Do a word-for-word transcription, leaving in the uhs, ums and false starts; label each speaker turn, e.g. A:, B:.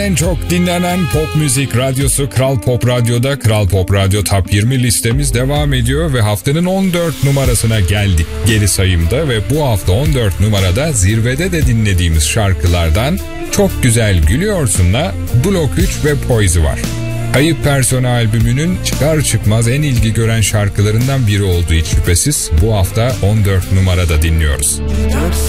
A: En çok dinlenen pop müzik radyosu Kral Pop Radyo'da Kral Pop Radyo Top yirmi listemiz devam ediyor ve haftanın on dört numarasına geldik geri sayımda ve bu hafta on dört numarada zirvede de dinlediğimiz şarkılardan Çok Güzel Gülüyorsun'la Blok üç ve Poise var. Kayıp Persona albümünün çıkar çıkmaz en ilgi gören şarkılarından biri olduğu hiç şüphesiz bu hafta on dört numarada dinliyoruz.